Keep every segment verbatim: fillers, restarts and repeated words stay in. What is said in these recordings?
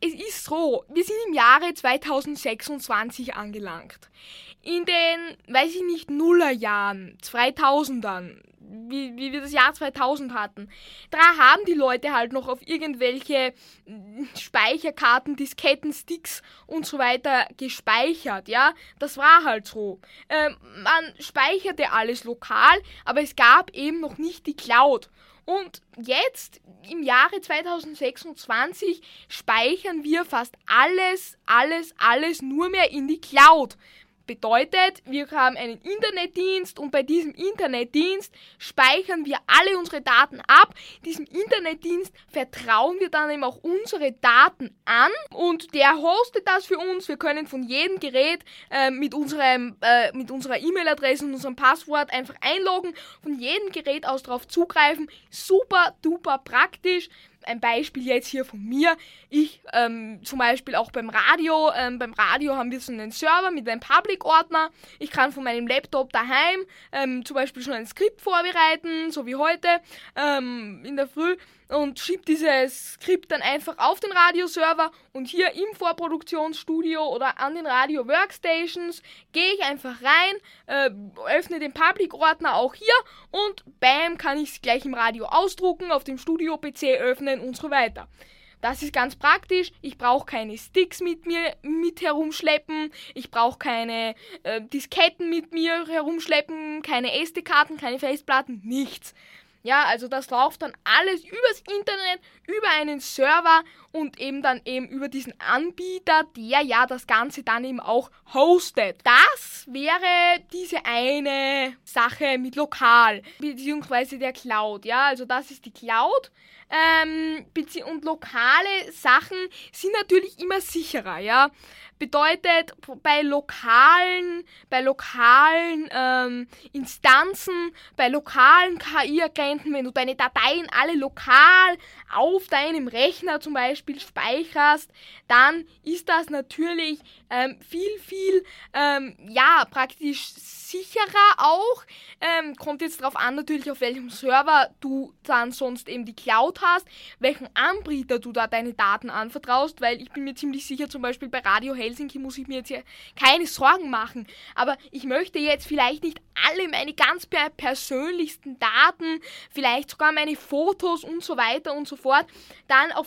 es ist so, wir sind im Jahre zweitausendsechsundzwanzig angelangt. In den, weiß ich nicht, Nullerjahren, zweitausendern, wie, wie wir das Jahr zweitausend hatten, da haben die Leute halt noch auf irgendwelche Speicherkarten, Disketten, Sticks und so weiter gespeichert, ja. Das war halt so. Ähm, man speicherte alles lokal, aber es gab eben noch nicht die Cloud. Und jetzt, im Jahre zweitausendsechsundzwanzig, speichern wir fast alles, alles, alles nur mehr in die Cloud. Bedeutet, wir haben einen Internetdienst und bei diesem Internetdienst speichern wir alle unsere Daten ab. Diesem Internetdienst vertrauen wir dann eben auch unsere Daten an und der hostet das für uns. Wir können von jedem Gerät äh, mit, unserem, äh, mit unserer E-Mail-Adresse und unserem Passwort einfach einloggen, von jedem Gerät aus darauf zugreifen. Super, duper praktisch. Ein Beispiel jetzt hier von mir. Ich ähm, zum Beispiel auch beim Radio. Ähm, beim Radio haben wir so einen Server mit einem Public-Ordner. Ich kann von meinem Laptop daheim ähm, zum Beispiel schon ein Skript vorbereiten, so wie heute ähm, in der Früh und schiebe dieses Skript dann einfach auf den Radioserver und hier im Vorproduktionsstudio oder an den Radio-Workstations gehe ich einfach rein, äh, öffne den Public-Ordner auch hier und bam, kann ich es gleich im Radio ausdrucken, auf dem Studio-P C öffnen und so weiter. Das ist ganz praktisch. Ich brauche keine Sticks mit mir mit herumschleppen. Ich brauche keine äh, Disketten mit mir herumschleppen, keine S D-Karten, keine Festplatten, nichts. Ja, also das läuft dann alles übers Internet, über einen Server und eben dann eben über diesen Anbieter, der ja das Ganze dann eben auch hostet. Das wäre diese eine Sache mit lokal, beziehungsweise der Cloud. Ja, also das ist die Cloud. Ähm, und lokale Sachen sind natürlich immer sicherer, ja. Bedeutet, bei lokalen, bei lokalen ähm, Instanzen, bei lokalen K I-Agenten, wenn du deine Dateien alle lokal auf deinem Rechner zum Beispiel speicherst, dann ist das natürlich ähm, viel, viel, ähm, ja, praktisch sicherer auch. Ähm, kommt jetzt darauf an, natürlich, auf welchem Server du dann sonst eben die Cloud hast, welchen Anbieter du da deine Daten anvertraust, weil ich bin mir ziemlich sicher, zum Beispiel bei Radio Helsinki muss ich mir jetzt hier keine Sorgen machen, aber ich möchte jetzt vielleicht nicht alle meine ganz persönlichsten Daten, vielleicht sogar meine Fotos und so weiter und so fort, dann auf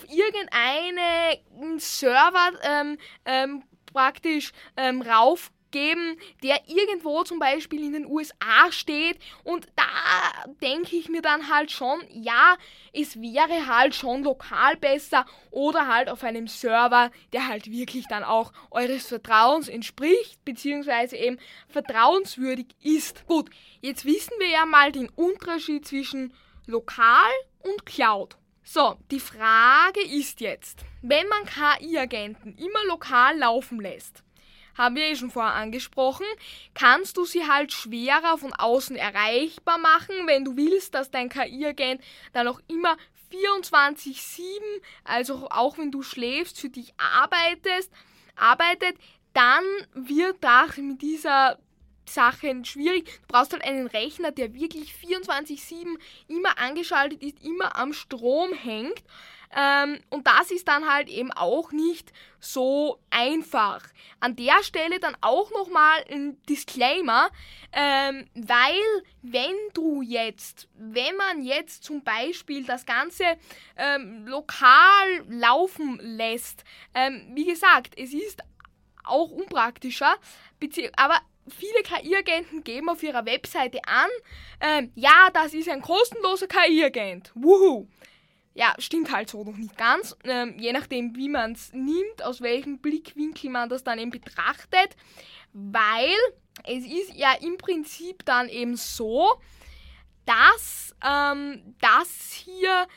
irgendeinen Server ähm, ähm, praktisch ähm, rauf geben, der irgendwo zum Beispiel in den U S A steht und da denke ich mir dann halt schon, ja, es wäre halt schon lokal besser oder halt auf einem Server, der halt wirklich dann auch eures Vertrauens entspricht, beziehungsweise eben vertrauenswürdig ist. Gut, jetzt wissen wir ja mal den Unterschied zwischen lokal und Cloud. So, die Frage ist jetzt, wenn man K I-Agenten immer lokal laufen lässt, haben wir eh schon vorher angesprochen, kannst du sie halt schwerer von außen erreichbar machen, wenn du willst, dass dein K I-Agent dann auch immer vierundzwanzig sieben, also auch wenn du schläfst, für dich arbeitest, arbeitet, dann wird das mit dieser Sache schwierig. Du brauchst halt einen Rechner, der wirklich vierundzwanzig sieben immer angeschaltet ist, immer am Strom hängt. Ähm, und das ist dann halt eben auch nicht so einfach. An der Stelle dann auch nochmal ein Disclaimer, ähm, weil wenn du jetzt, wenn man jetzt zum Beispiel das Ganze ähm, lokal laufen lässt, ähm, wie gesagt, es ist auch unpraktischer, bezieh- aber viele K I-Agenten geben auf ihrer Webseite an, ähm, ja, das ist ein kostenloser K I-Agent. Wuhu! Ja, stimmt halt so noch nicht ganz, ähm, je nachdem, wie man es nimmt, aus welchem Blickwinkel man das dann eben betrachtet, weil es ist ja im Prinzip dann eben so, dass, ähm, dass hier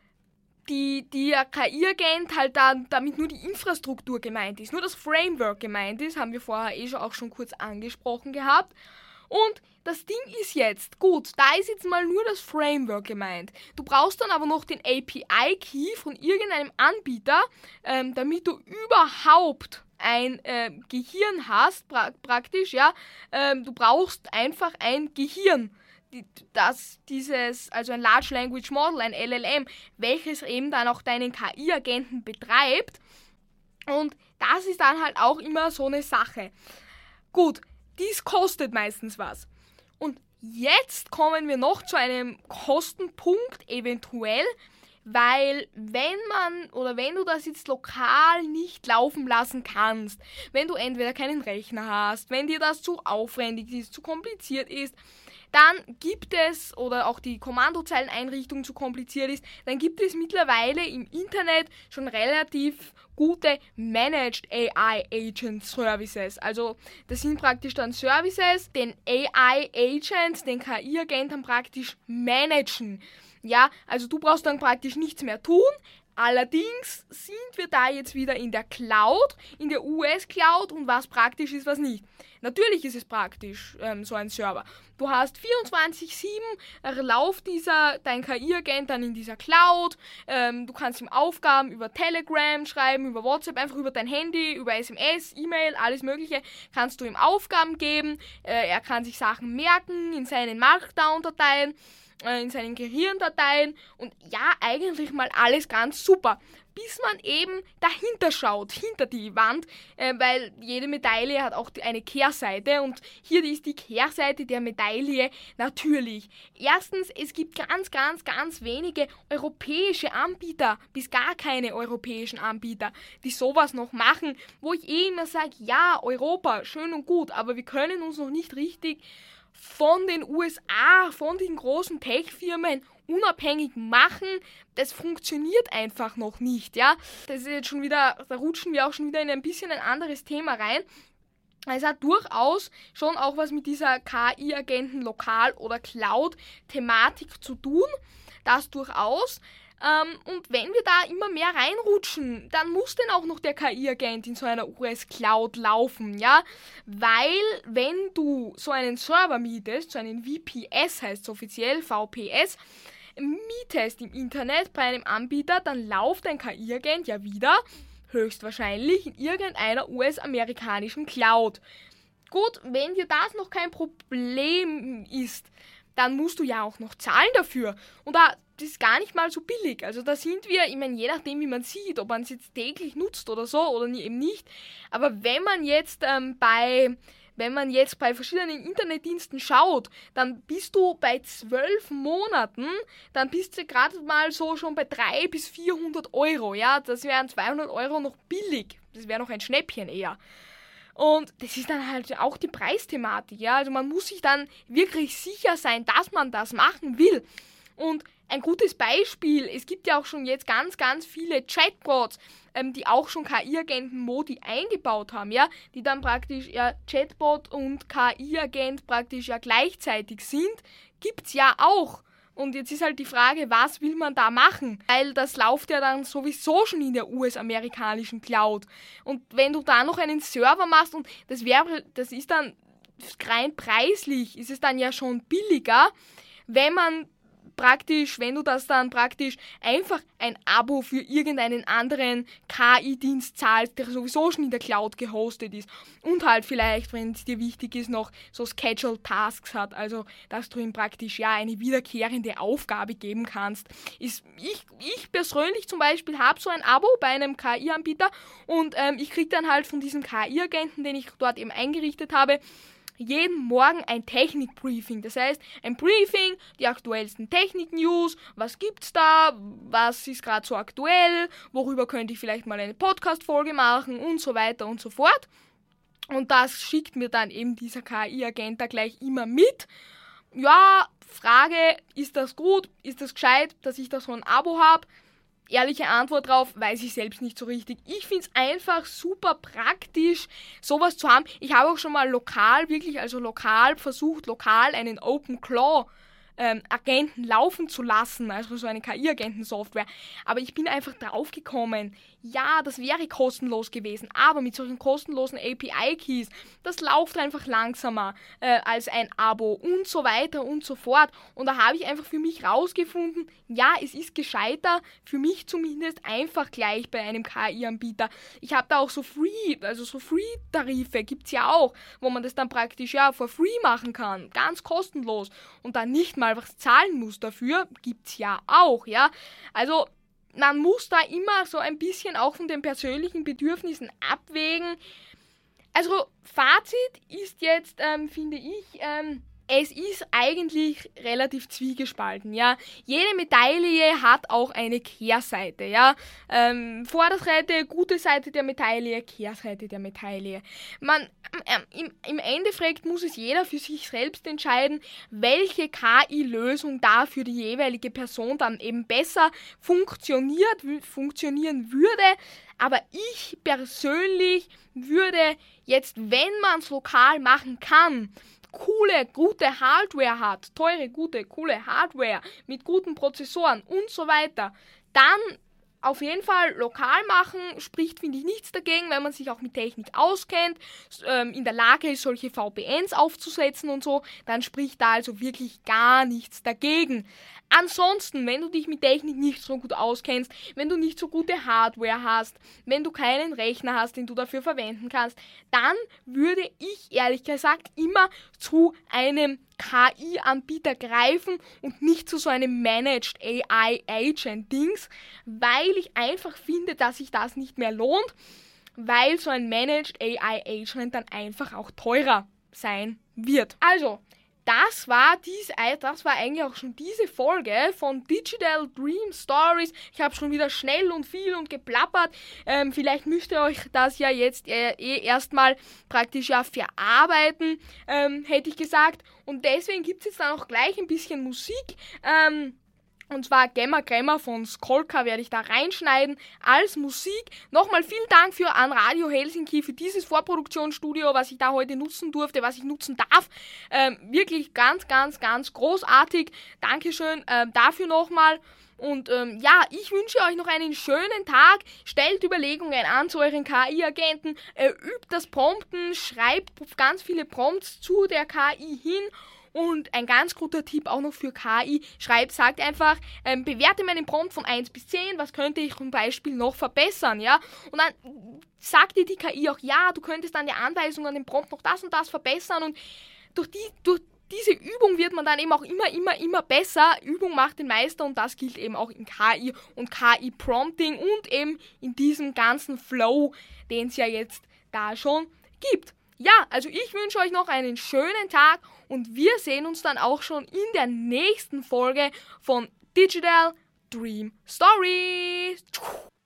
die, der K I-Agent halt dann damit nur die Infrastruktur gemeint ist, nur das Framework gemeint ist, haben wir vorher eh schon auch schon kurz angesprochen gehabt. Und das Ding ist jetzt, gut, da ist jetzt mal nur das Framework gemeint. Du brauchst dann aber noch den A P I-Key von irgendeinem Anbieter, ähm, damit du überhaupt ein äh, Gehirn hast, pra- praktisch, ja. Ähm, du brauchst einfach ein Gehirn, die, das dieses, also ein Large Language Model, ein L L M, welches eben dann auch deinen K I-Agenten betreibt. Und das ist dann halt auch immer so eine Sache. Gut, dies kostet meistens was. Und jetzt kommen wir noch zu einem Kostenpunkt eventuell, weil wenn man oder wenn du das jetzt lokal nicht laufen lassen kannst, wenn du entweder keinen Rechner hast, wenn dir das zu aufwendig ist, zu kompliziert ist, dann gibt es, oder auch die Kommandozeileneinrichtung zu kompliziert ist, dann gibt es mittlerweile im Internet schon relativ gute Managed A I Agent Services. Also das sind praktisch dann Services, den A I Agent, den K I-Agent dann praktisch managen. Ja, also du brauchst dann praktisch nichts mehr tun. Allerdings sind wir da jetzt wieder in der Cloud, in der U S-Cloud, und was praktisch ist, was nicht. Natürlich ist es praktisch, ähm, so ein Server. Du hast vierundzwanzig sieben läuft dieser, dein K I-Agent dann in dieser Cloud. Ähm, du kannst ihm Aufgaben über Telegram schreiben, über WhatsApp, einfach über dein Handy, über S M S, E-Mail, alles Mögliche. Kannst du ihm Aufgaben geben. Äh, er kann sich Sachen merken in seinen Markdown-Dateien, in seinen Gehirndateien, und ja, eigentlich mal alles ganz super, bis man eben dahinter schaut, hinter die Wand, äh, weil jede Medaille hat auch eine Kehrseite, und hier ist die Kehrseite der Medaille natürlich. Erstens, es gibt ganz, ganz, ganz wenige europäische Anbieter, bis gar keine europäischen Anbieter, die sowas noch machen, wo ich eh immer sage, ja, Europa, schön und gut, aber wir können uns noch nicht richtig von den U S A, von den großen Tech-Firmen unabhängig machen. Das funktioniert einfach noch nicht, ja. Das ist jetzt schon wieder, da rutschen wir auch schon wieder in ein bisschen ein anderes Thema rein. Es hat durchaus schon auch was mit dieser K I-Agenten Lokal- oder Cloud-Thematik zu tun. Das durchaus. Ähm, und wenn wir da immer mehr reinrutschen, dann muss denn auch noch der K I-Agent in so einer U S-Cloud laufen, ja? Weil, wenn du so einen Server mietest, so einen V P S heißt es offiziell, V P S, mietest im Internet bei einem Anbieter, dann läuft dein K I-Agent ja wieder, höchstwahrscheinlich, in irgendeiner U S-amerikanischen Cloud. Gut, wenn dir das noch kein Problem ist, dann musst du ja auch noch zahlen dafür. Und da das ist gar nicht mal so billig. Also da sind wir, ich meine, je nachdem, wie man sieht, ob man es jetzt täglich nutzt oder so oder eben nicht. Aber wenn man jetzt ähm, bei wenn man jetzt bei verschiedenen Internetdiensten schaut, dann bist du bei zwölf Monaten, dann bist du gerade mal so schon bei dreihundert bis vierhundert Euro. Ja, das wären zweihundert Euro noch billig. Das wäre noch ein Schnäppchen eher. Und das ist dann halt auch die Preisthematik. Ja, also man muss sich dann wirklich sicher sein, dass man das machen will. Und ein gutes Beispiel, es gibt ja auch schon jetzt ganz, ganz viele Chatbots, ähm, die auch schon K I-Agenten-Modi eingebaut haben, ja, die dann praktisch ja Chatbot und K I-Agent praktisch ja gleichzeitig sind, gibt's ja auch. Und jetzt ist halt die Frage, was will man da machen? Weil das läuft ja dann sowieso schon in der U S-amerikanischen Cloud. Und wenn du da noch einen Server machst, und das wäre, das ist dann rein preislich, ist es dann ja schon billiger, wenn man praktisch, wenn du das dann praktisch einfach ein Abo für irgendeinen anderen K I-Dienst zahlst, der sowieso schon in der Cloud gehostet ist, und halt vielleicht, wenn es dir wichtig ist, noch so Scheduled Tasks hat, also dass du ihm praktisch ja eine wiederkehrende Aufgabe geben kannst. Ist, ich, ich persönlich zum Beispiel habe so ein Abo bei einem K I-Anbieter, und ähm, ich kriege dann halt von diesem K I-Agenten, den ich dort eben eingerichtet habe, jeden Morgen ein Technik-Briefing. Das heißt, ein Briefing, die aktuellsten Technik-News, was gibt's da, was ist gerade so aktuell, worüber könnte ich vielleicht mal eine Podcast-Folge machen und so weiter und so fort. Und das schickt mir dann eben dieser K I-Agent da gleich immer mit. Ja, Frage, ist das gut, ist das gescheit, dass ich da so ein Abo habe? Ehrliche Antwort drauf, weiß ich selbst nicht so richtig. Ich finde es einfach super praktisch, sowas zu haben. Ich habe auch schon mal lokal, wirklich, also lokal versucht, lokal einen OpenClaw ähm, Agenten laufen zu lassen, also so eine K I-Agenten-Software. Aber ich bin einfach draufgekommen, ja, das wäre kostenlos gewesen, aber mit solchen kostenlosen A P I-Keys, das läuft einfach langsamer äh, als ein Abo und so weiter und so fort. Und da habe ich einfach für mich rausgefunden, ja, es ist gescheiter, für mich zumindest, einfach gleich bei einem K I-Anbieter. Ich habe da auch so Free, also so Free-Tarife gibt es ja auch, wo man das dann praktisch ja for free machen kann, ganz kostenlos, und dann nicht mal was zahlen muss dafür, gibt es ja auch, ja. Also man muss da immer so ein bisschen auch von den persönlichen Bedürfnissen abwägen. Also Fazit ist jetzt, ähm, finde ich, ähm, es ist eigentlich relativ zwiegespalten, ja. Jede Medaille hat auch eine Kehrseite, ja. Ähm, Vorderseite, gute Seite der Medaille, Kehrseite der Medaille. Man, ähm, im, im Endeffekt muss es jeder für sich selbst entscheiden, welche K I-Lösung da für die jeweilige Person dann eben besser funktioniert, funktionieren würde. Aber ich persönlich würde jetzt, wenn man es lokal machen kann, coole, gute Hardware hat, teure, gute, coole Hardware mit guten Prozessoren und so weiter, dann auf jeden Fall lokal machen, spricht, finde ich, nichts dagegen, wenn man sich auch mit Technik auskennt, ähm, in der Lage ist, solche V P Ns aufzusetzen und so, dann spricht da also wirklich gar nichts dagegen. Ansonsten, wenn du dich mit Technik nicht so gut auskennst, wenn du nicht so gute Hardware hast, wenn du keinen Rechner hast, den du dafür verwenden kannst, dann würde ich ehrlich gesagt immer zu einem K I-Anbieter greifen und nicht zu so einem Managed A I-Agent-Dings, weil ich einfach finde, dass sich das nicht mehr lohnt, weil so ein Managed A I-Agent dann einfach auch teurer sein wird. Also, Das war, dies, das war eigentlich auch schon diese Folge von Digital Dream Stories. Ich habe schon wieder schnell und viel und geplappert. Ähm, vielleicht müsst ihr euch das ja jetzt äh, eh erstmal praktisch ja verarbeiten, ähm, hätte ich gesagt. Und deswegen gibt es jetzt dann auch gleich ein bisschen Musik. Ähm, Und zwar Gemma Gremmer von Skolka werde ich da reinschneiden als Musik. Nochmal vielen Dank für an Radio Helsinki für dieses Vorproduktionsstudio, was ich da heute nutzen durfte, was ich nutzen darf. Ähm, wirklich ganz, ganz, ganz großartig. Dankeschön ähm, dafür nochmal. Und ähm, ja, ich wünsche euch noch einen schönen Tag. Stellt Überlegungen an zu euren K I-Agenten. Äh, übt das Prompten, schreibt ganz viele Prompts zu der K I hin. Und ein ganz guter Tipp auch noch für K I, schreibt, sagt einfach, ähm, bewerte meinen Prompt von eins bis zehn, was könnte ich zum Beispiel noch verbessern, ja? Und dann sagt dir die K I auch, ja, du könntest an der Anweisung an den Prompt noch das und das verbessern und durch die, durch diese Übung wird man dann eben auch immer, immer, immer besser. Übung macht den Meister und das gilt eben auch in K I und K I-Prompting und eben in diesem ganzen Flow, den es ja jetzt da schon gibt. Ja, also ich wünsche euch noch einen schönen Tag und wir sehen uns dann auch schon in der nächsten Folge von Digital Dream Stories.